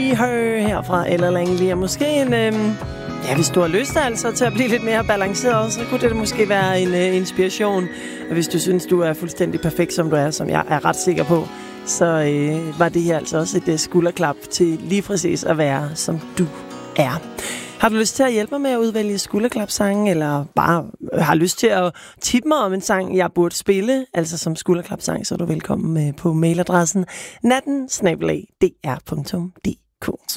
Her herfra eller Langley. Og måske en... hvis du har lyst altså til at blive lidt mere balanceret, så kunne det måske være en inspiration. Og hvis du synes, du er fuldstændig perfekt, som du er, som jeg er ret sikker på, så var det her altså også et skulderklap til lige præcis at være, som du er. Har du lyst til at hjælpe mig med at udvælge skulderklapsange, eller bare har lyst til at tippe mig om en sang, jeg burde spille, altså som skulderklapsang, så er du velkommen på mailadressen natten@dr.dk.